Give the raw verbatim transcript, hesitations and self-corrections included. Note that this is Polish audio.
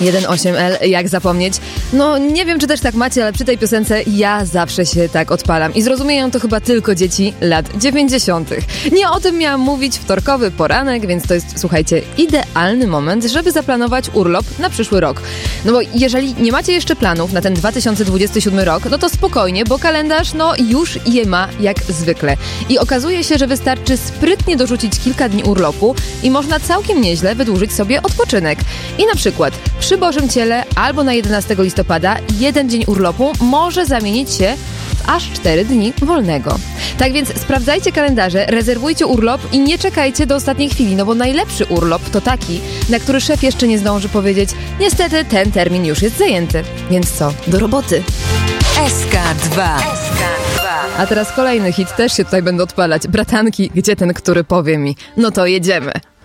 jeden osiem L, jak zapomnieć? No nie wiem, czy też tak macie, ale przy tej piosence ja zawsze się tak odpalam. I zrozumieją to chyba tylko dzieci lat dziewięćdziesiątych. Nie o tym miałam mówić, wtorkowy poranek, więc to jest, słuchajcie, idealny moment, żeby zaplanować urlop na przyszły rok. No bo jeżeli nie macie jeszcze planów na ten dwa tysiące dwudziesty siódmy rok, no to spokojnie, bo kalendarz no już je ma jak zwykle. I okazuje się, że wystarczy sprytnie dorzucić kilka dni urlopu i można całkiem nieźle wydłużyć sobie odpoczynek. I na przykład przy Bożym Ciele albo na jedenastego listopada jeden dzień urlopu może zamienić się w aż cztery dni wolnego. Tak więc sprawdzajcie kalendarze, rezerwujcie urlop i nie czekajcie do ostatniej chwili, no bo najlepszy urlop to taki, na który szef jeszcze nie zdąży powiedzieć: niestety ten termin już jest zajęty. Więc co? Do roboty! S K dwa. A teraz kolejny hit, też się tutaj będę odpalać. Bratanki, gdzie ten, który powie mi? No to jedziemy!